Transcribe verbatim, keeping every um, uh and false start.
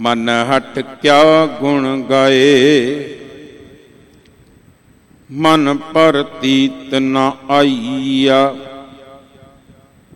ਮਨ ਹਟ ਕਿਆ ਗੁਣ ਗਾਏ। ਮਨ ਪਰਤੀਤ ਨ ਆਈਆ